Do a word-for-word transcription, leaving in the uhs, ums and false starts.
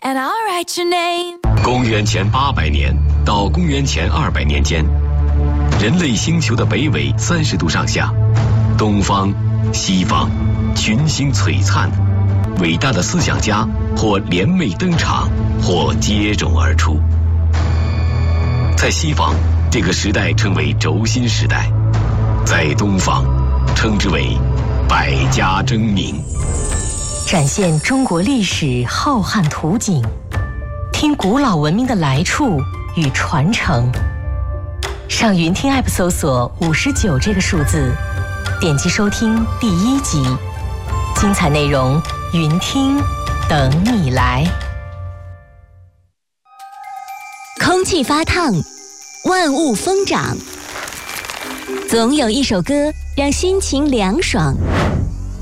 and I'll write your name。 公元前八百年到公元前二百年间，人类星球的北纬三十度上下，东方、西方群星璀璨，伟大的思想家或联袂登场，或接踵而出。在西方，这个时代称为轴心时代；在东方，称之为百家争鸣。 展现中国历史浩瀚图景，听古老文明的来处与传承。上云听 App 搜索五十九这个数字，点击收听第一集，精彩内容云听等你来。 空气发烫，万物疯长，总有一首歌让心情凉爽。